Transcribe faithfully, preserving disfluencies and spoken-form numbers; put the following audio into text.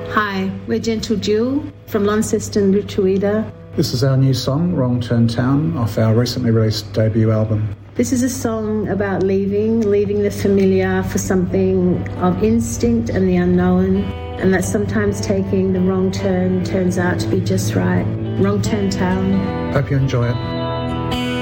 Hi, we're Gentle Jill from Launceston, Lutruwita. This is our new song, Wrong Turn Town, off our recently released debut album. This is a song about leaving, leaving the familiar for something of instinct and the unknown, and that sometimes taking the wrong turn turns out to be just right. Wrong Turn Town. Hope you enjoy it.